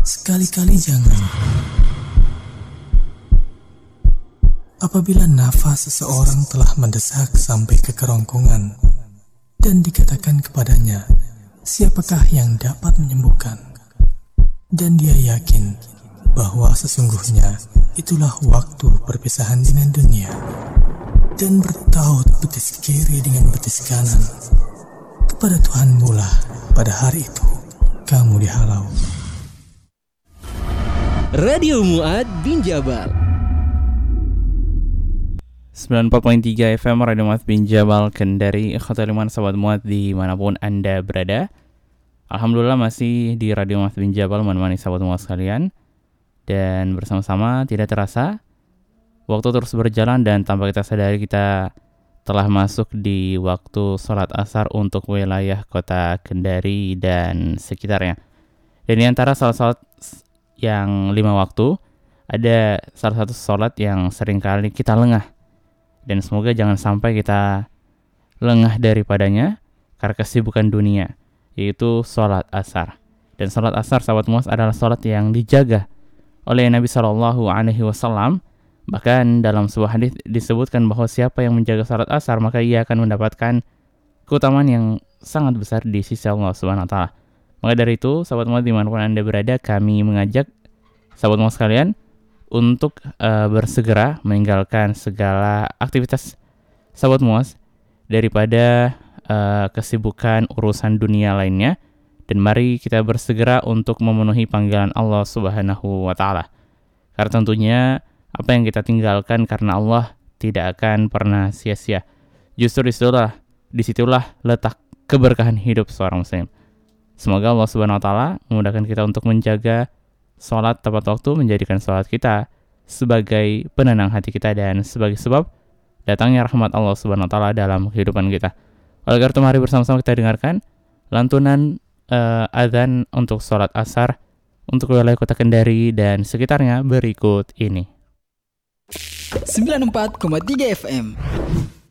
Sekali-kali jangan. Apabila nafas seseorang telah mendesak sampai ke kerongkongan dan dikatakan kepadanya, siapakah yang dapat menyembuhkan? Dan dia yakin bahwa sesungguhnya itulah waktu perpisahan dengan dunia, dan bertaut betis kiri dengan betis kanan, kepada Tuhanmu lah pada hari itu kamu dihalau. Radio Mu'ad bin Jabal 94.3 FM Radio Mu'ad bin Jabal Kendari. Ikhwataliman sahabat Mu'ad dimanapun Anda berada, alhamdulillah masih di Radio Mu'ad bin Jabal, menemani sahabat Mu'ad sekalian. Dan bersama-sama tidak terasa waktu terus berjalan, dan tanpa kita sadari kita telah masuk di waktu sholat asar untuk wilayah kota Kendari dan sekitarnya. Dan di antara sholat yang 5 waktu, ada salah satu sholat yang seringkali kita lengah, dan semoga jangan sampai kita lengah daripadanya karena kesibukan dunia, yaitu sholat asar. Dan sholat asar, sahabat Mu'ad, adalah sholat yang dijaga oleh Nabi SAW. Bahkan dalam sebuah hadis disebutkan bahwa siapa yang menjaga sholat asar, maka ia akan mendapatkan keutamaan yang sangat besar di sisi Allah Subhanahu wa Ta'ala. Maka dari itu, sahabat Mu'ad dimanapun Anda berada, kami mengajak sahabat Mu'ad sekalian untuk bersegera meninggalkan segala aktivitas sahabat Mu'ad daripada kesibukan urusan dunia lainnya, dan mari kita bersegera untuk memenuhi panggilan Allah Subhanahu wa Ta'ala. Karena tentunya apa yang kita tinggalkan karena Allah tidak akan pernah sia-sia. Justru disitulah letak keberkahan hidup seorang muslim. Semoga Allah Subhanahu wa Ta'ala memudahkan kita untuk menjaga sholat tepat waktu, menjadikan sholat kita sebagai penenang hati kita dan sebagai sebab datangnya rahmat Allah Subhanahu wa Ta'ala dalam kehidupan kita. Oleh karena itu, mari bersama-sama kita dengarkan lantunan azan untuk sholat asar untuk wilayah kota Kendari dan sekitarnya berikut ini. 94,3 FM